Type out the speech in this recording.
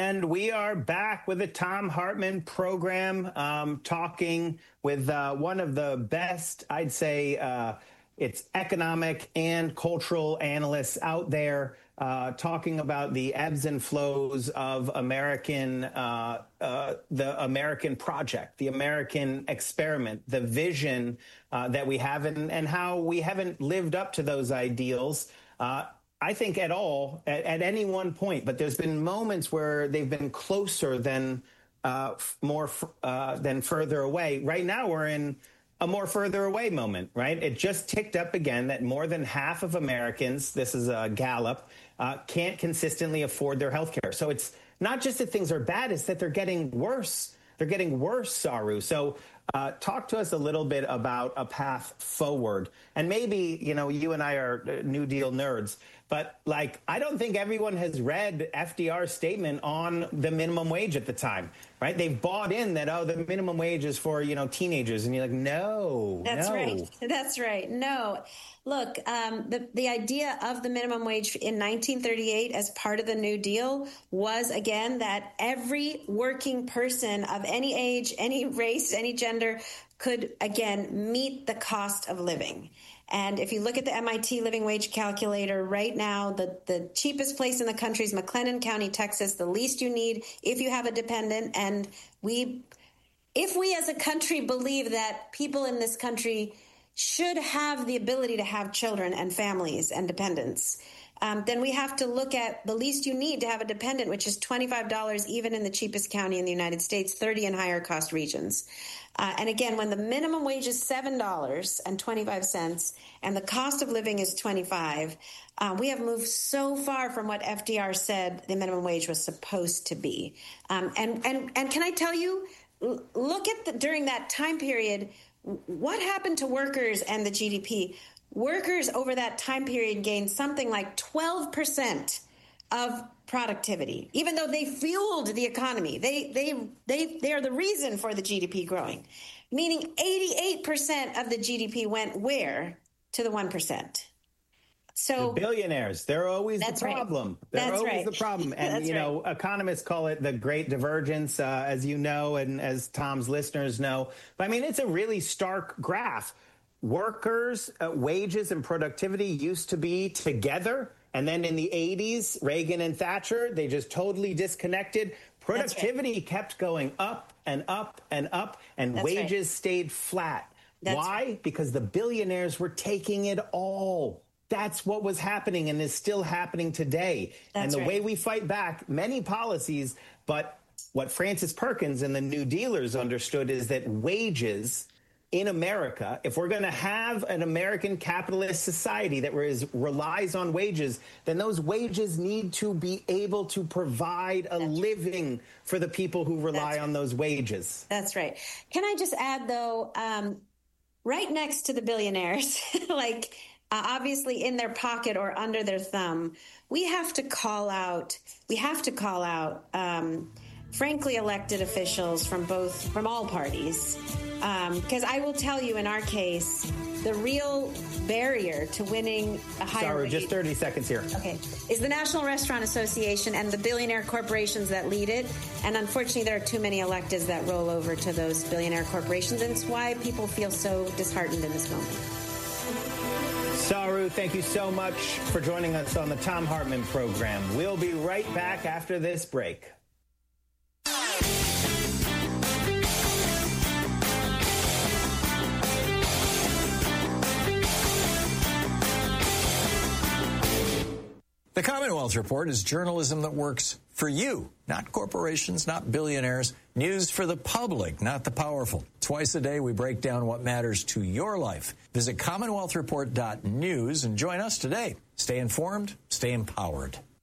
And we are back with the Thom Hartmann program, talking with one of the best, I'd say, it's economic and cultural analysts out there, talking about the ebbs and flows of the American project, the American experiment, the vision that we have, and how we haven't lived up to those ideals. I think at any one point, but there's been moments where they've been closer than than further away. Right now, we're in a more further away moment, right? It just ticked up again that more than half of Americans, this is a Gallup, can't consistently afford their health care. So it's not just that things are bad, it's that they're getting worse. They're getting worse, Saru. So talk to us a little bit about a path forward. And maybe, you and I are New Deal nerds, but I don't think everyone has read FDR's statement on the minimum wage at the time, right? They've bought in that, the minimum wage is for, teenagers. And you're like, no. That's right. That's right. No. Look, the idea of the minimum wage in 1938 as part of the New Deal was, again, that every working person of any age, any race, any gender could, again, meet the cost of living. And if you look at the MIT living wage calculator right now, the cheapest place in the country is McLennan County, Texas, the least you need if you have a dependent. And if we as a country believe that people in this country should have the ability to have children and families and dependents, then we have to look at the least you need to have a dependent, which is $25 even in the cheapest county in the United States, 30 in higher cost regions. And again, when the minimum wage is $7.25 and the cost of living is $25, we have moved so far from what FDR said the minimum wage was supposed to be. And can I tell you, look at during that time period, what happened to workers and the GDP? Workers over that time period gained something like 12% of productivity, even though they fueled the economy. They are the reason for the GDP growing, meaning 88% of the GDP went where? To the 1%. So the billionaires, they're always the problem. Right. They're always the problem. And, economists call it the great divergence, as you know, and as Tom's listeners know. But I mean, it's a really stark graph. Workers, wages and productivity used to be together. And then in the 80s, Reagan and Thatcher, they just totally disconnected. Productivity kept going up and up and up, and wages stayed flat. Why? Because the billionaires were taking it all. That's what was happening and is still happening today. And the way we fight back, many policies, but what Francis Perkins and the New Dealers understood is that wages in America, if we're going to have an American capitalist society that relies on wages, then those wages need to be able to provide a living for the people who rely on those wages. That's right. Can I just add, though, right next to the billionaires, obviously in their pocket or under their thumb, we have to call out frankly elected officials from all parties. Because I will tell you, in our case, the real barrier to winning a higher wage, just 30 seconds here. Okay, is the National Restaurant Association and the billionaire corporations that lead it. And unfortunately, there are too many electeds that roll over to those billionaire corporations. And it's why people feel so disheartened in this moment. Saru, thank you so much for joining us on the Thom Hartmann program. We'll be right back after this break. The Commonwealth Report is journalism that works for you, not corporations, not billionaires. News for the public, not the powerful. Twice a day, we break down what matters to your life. Visit CommonwealthReport.news and join us today. Stay informed, stay empowered.